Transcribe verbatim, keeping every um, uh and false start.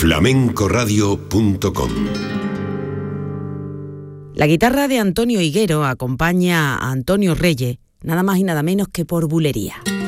flamenco radio punto com. La guitarra de Antonio Higuero acompaña a Antonio Reyes, nada más y nada menos que por Bulería.